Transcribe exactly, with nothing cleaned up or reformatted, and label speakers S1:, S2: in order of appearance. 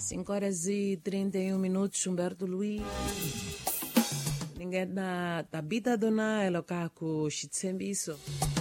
S1: cinco horas e trinta e um minutos, Humberto Luiz. Ninguém na Tabita Dona Elokaku Shitsembiso.